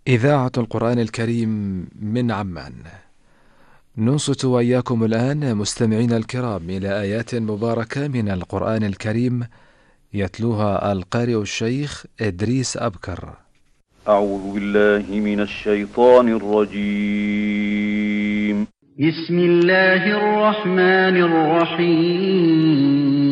إذاعة القرآن الكريم من عمان. ننصت وإياكم الآن مستمعين الكرام إلى آيات مباركة من القرآن الكريم يتلوها القارئ الشيخ إدريس أبكر. أعوذ بالله من الشيطان الرجيم. بسم الله الرحمن الرحيم.